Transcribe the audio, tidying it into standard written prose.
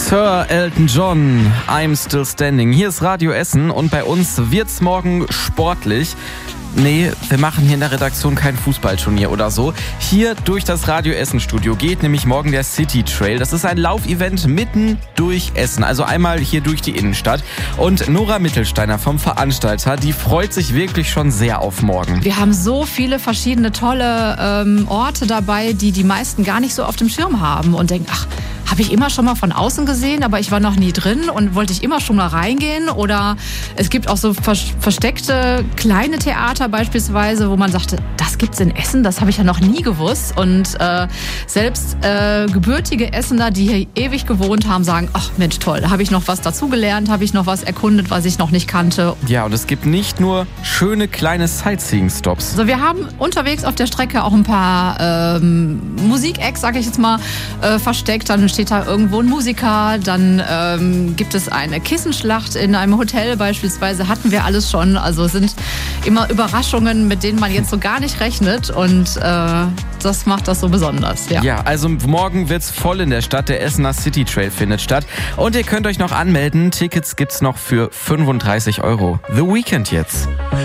Sir Elton John, I'm Still Standing. Hier ist Radio Essen und bei uns wird's morgen sportlich. Nee, wir machen hier in der Redaktion kein Fußballturnier oder so. Hier durch das Radio Essen Studio geht nämlich morgen der City Trail. Das ist ein Laufevent mitten durch Essen, also einmal hier durch die Innenstadt. Und Nora Mittelsteiner vom Veranstalter, die freut sich wirklich schon sehr auf morgen. Wir haben so viele verschiedene tolle Orte dabei, die meisten gar nicht so auf dem Schirm haben und denken, ach, habe ich immer schon mal von außen gesehen, aber ich war noch nie drin und wollte ich immer schon mal reingehen. Oder es gibt auch so versteckte kleine Theater beispielsweise, wo man sagte, das gibt's in Essen, das habe ich ja noch nie gewusst. Und selbst gebürtige Essener, die hier ewig gewohnt haben, sagen, ach Mensch, toll, da habe ich noch was dazugelernt, habe ich noch was erkundet, was ich noch nicht kannte. Ja, und es gibt nicht nur schöne kleine Sightseeing-Stops. Also wir haben unterwegs auf der Strecke auch ein paar Musik-Acts, sage ich jetzt mal, versteckt. Dann steht da irgendwo ein Musiker, dann gibt es eine Kissenschlacht in einem Hotel beispielsweise, hatten wir alles schon. Also es sind immer Überraschungen, mit denen man jetzt so gar nicht rechnet und das macht das so besonders. Ja, also morgen wird's voll in der Stadt, der Essener City Trail findet statt und ihr könnt euch noch anmelden, Tickets gibt's noch für 35 €. The Weekend jetzt.